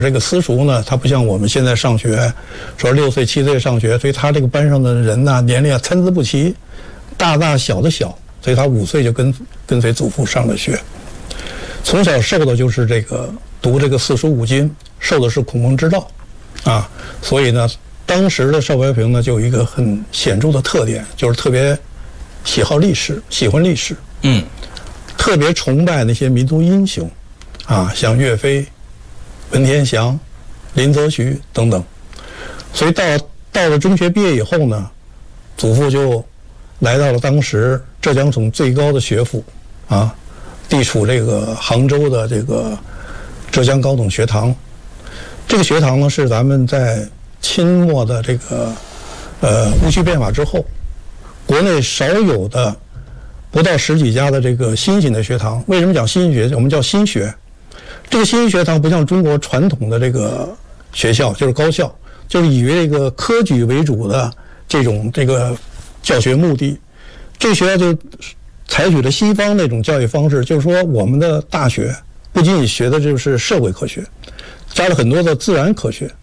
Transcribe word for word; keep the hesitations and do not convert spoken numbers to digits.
这个私塾呢，他不像我们现在上学，说六岁七岁上学，所以他这个班上的人呢，年龄啊参差不齐，大大小的小，所以他五岁就跟跟随祖父上了学，从小受的就是这个读这个四书五经，受的是孔孟之道，啊，所以呢，当时的邵白萍呢就有一个很显著的特点，就是特别喜好历史，喜欢历史， 嗯， 特别崇拜那些民族英雄，啊，像岳飞、文天祥、林则徐等等，所以到到了中学毕业以后呢，祖父就来到了当时浙江省最高的学府，啊，地处这个杭州的这个浙江高等学堂。这个学堂呢是咱们在清末的这个呃戊戌变法之后，国内少有的不到十几家的这个新型的学堂。为什么讲新学？我们叫新学。这个新学堂不像中国传统的这个学校，就是高校，就是以这个科举为主的这种这个教学目的。这个学校就采取了西方那种教育方式，就是说我们的大学不仅仅学的就是社会科学，加了很多的自然科学，